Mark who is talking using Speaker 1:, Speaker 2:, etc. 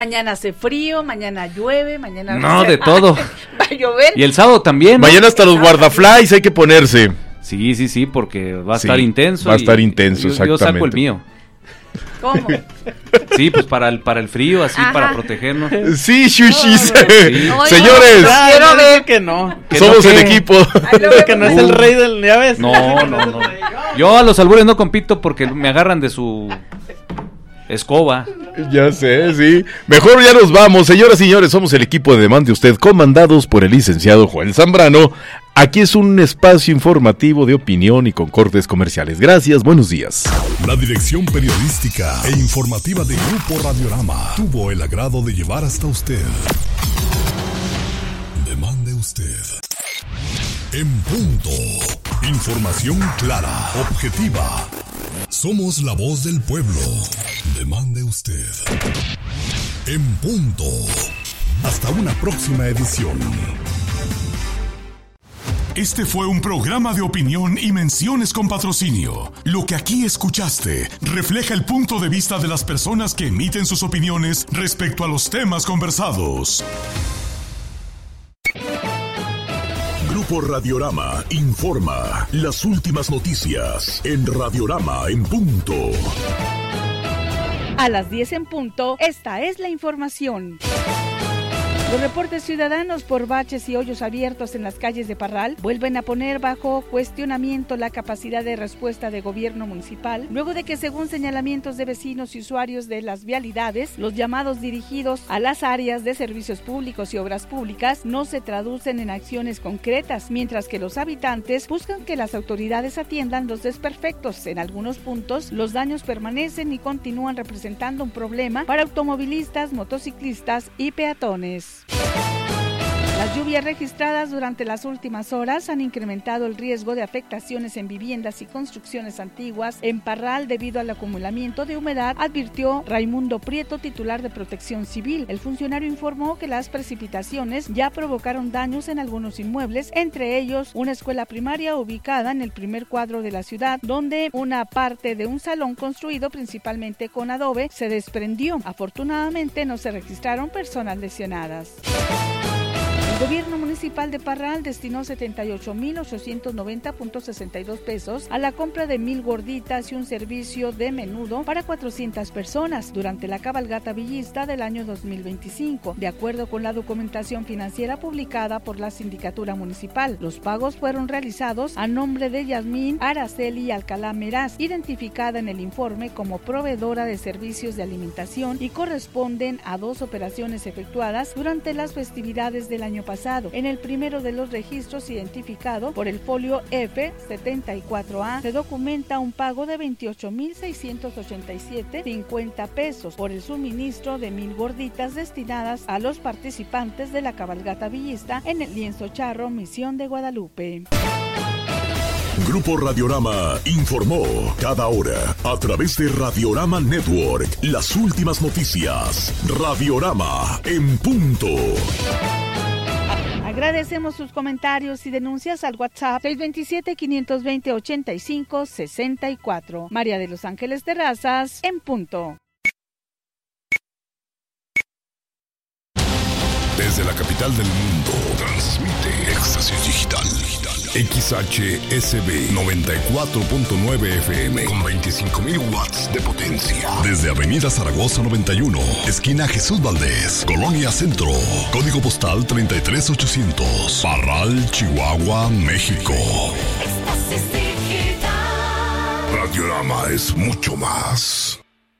Speaker 1: Mañana hace frío, mañana llueve, mañana...
Speaker 2: No, de todo.
Speaker 1: Va a llover.
Speaker 2: Y el sábado también, ¿no?
Speaker 3: Mañana hasta los guardaflies hay que ponerse.
Speaker 2: Sí, porque va a estar intenso.
Speaker 3: Va a estar intenso, exactamente.
Speaker 2: Yo saco el mío.
Speaker 1: ¿Cómo?
Speaker 2: Sí, pues para el frío, así. Ajá. Para protegernos.
Speaker 3: Sí, Shushis.
Speaker 2: Sí.
Speaker 3: Señores,
Speaker 4: quiero ver que no.
Speaker 3: Somos el equipo.
Speaker 4: Que no es el rey del... ¿Ya ves?
Speaker 2: No. Yo a los albures no compito porque me agarran de su escoba.
Speaker 3: Ya sé, sí. Mejor ya nos vamos. Señoras y señores, somos el equipo de Demande Usted, comandados por el licenciado Joel Zambrano. Aquí es un espacio informativo de opinión y con cortes comerciales. Gracias, buenos días.
Speaker 5: La dirección periodística e informativa de Grupo Radiorama tuvo el agrado de llevar hasta usted. Demande Usted. En punto. Información clara, objetiva. Somos la voz del pueblo. Demande Usted. En punto. Hasta una próxima edición. Este fue un programa de opinión y menciones con patrocinio. Lo que aquí escuchaste refleja el punto de vista de las personas que emiten sus opiniones respecto a los temas conversados. Grupo Radiorama informa las últimas noticias en Radiorama en punto.
Speaker 1: A las 10 en punto, esta es la información. Los reportes ciudadanos por baches y hoyos abiertos en las calles de Parral vuelven a poner bajo cuestionamiento la capacidad de respuesta de gobierno municipal, luego de que, según señalamientos de vecinos y usuarios de las vialidades, los llamados dirigidos a las áreas de servicios públicos y obras públicas no se traducen en acciones concretas, mientras que los habitantes buscan que las autoridades atiendan los desperfectos. En algunos puntos, los daños permanecen y continúan representando un problema para automovilistas, motociclistas y peatones. Las lluvias registradas durante las últimas horas han incrementado el riesgo de afectaciones en viviendas y construcciones antiguas en Parral debido al acumulamiento de humedad, advirtió Raimundo Prieto, titular de Protección Civil. El funcionario informó que las precipitaciones ya provocaron daños en algunos inmuebles, entre ellos una escuela primaria ubicada en el primer cuadro de la ciudad, donde una parte de un salón construido principalmente con adobe se desprendió. Afortunadamente no se registraron personas lesionadas. El gobierno municipal de Parral destinó 78,890.62 pesos a la compra de 1,000 gorditas y un servicio de menudo para 400 personas durante la cabalgata villista del año 2025, de acuerdo con la documentación financiera publicada por la Sindicatura Municipal. Los pagos fueron realizados a nombre de Yasmín Araceli Alcalá Meraz, identificada en el informe como proveedora de servicios de alimentación, y corresponden a 2 operaciones efectuadas durante las festividades del año pasado. En el primero de los registros, identificado por el folio F74A, se documenta un pago de 28,687.50 pesos por el suministro de 1,000 gorditas destinadas a los participantes de la cabalgata villista en el lienzo charro Misión de Guadalupe.
Speaker 5: Grupo Radiorama informó cada hora a través de Radiorama Network las últimas noticias. Radiorama en punto.
Speaker 1: Agradecemos sus comentarios y denuncias al WhatsApp 627-520-8564. María de los Ángeles Terrazas, en punto.
Speaker 5: Desde la capital del mundo, transmite Éxtasis Digital. XHSB 94.9 FM con 25,000 watts de potencia. Desde Avenida Zaragoza 91, esquina Jesús Valdés, Colonia Centro. Código postal 33800. Parral, Chihuahua, México. Éxtasis Digital. Radiorama es mucho más.